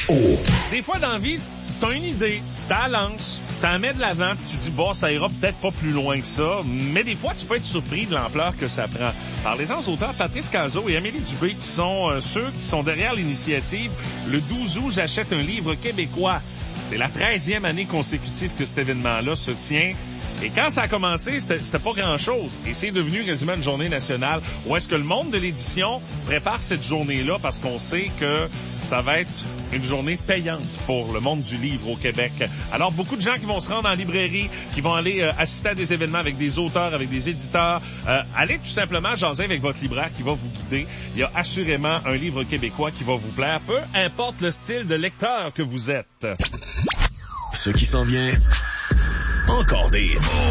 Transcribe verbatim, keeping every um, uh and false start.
O. Des fois, dans la vie, t'as une idée, t'as la lance, t'en mets de l'avant, puis tu dis, bon, ça ira peut-être pas plus loin que ça, mais des fois, tu peux être surpris de l'ampleur que ça prend. Parlez-en aux auteurs Patrice Cazot et Amélie Dubé, qui sont euh, ceux qui sont derrière l'initiative. Le douze août, j'achète un livre québécois. C'est la treizième année consécutive que cet événement-là se tient. Et quand ça a commencé, c'était, c'était pas grand-chose. Et c'est devenu quasiment une journée nationale. Où est-ce que le monde de l'édition prépare cette journée-là parce qu'on sait que ça va être une journée payante pour le monde du livre au Québec. Alors, beaucoup de gens qui vont se rendre en librairie, qui vont aller euh, assister à des événements avec des auteurs, avec des éditeurs. Euh, allez tout simplement jaser avec votre libraire qui va vous guider. Il y a assurément un livre québécois qui va vous plaire, peu importe le style de lecteur que vous êtes. Ce qui s'en vient, encore des hits.